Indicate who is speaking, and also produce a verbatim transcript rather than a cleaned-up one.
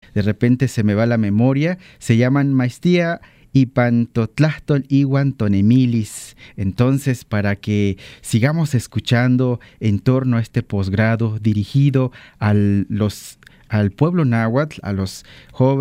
Speaker 1: de repente se me va la memoria, se llaman Maestía y Pantotlastol Iwan Tonemilis. Entonces, para que sigamos escuchando en torno a este posgrado dirigido a los, al pueblo náhuatl, a los jóvenes,